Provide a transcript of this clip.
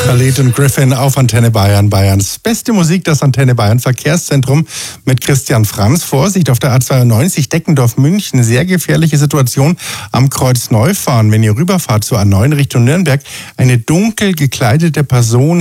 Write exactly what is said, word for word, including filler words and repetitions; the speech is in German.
Khalid und Griffin auf Antenne Bayern, Bayerns beste Musik, das Antenne Bayern Verkehrszentrum mit Christian Franz. Vorsicht auf der A zweiundneunzig Deckendorf München, sehr gefährliche Situation am Kreuz Neufahren. Wenn ihr rüberfahrt zur A neun Richtung Nürnberg, eine dunkel gekleidete Person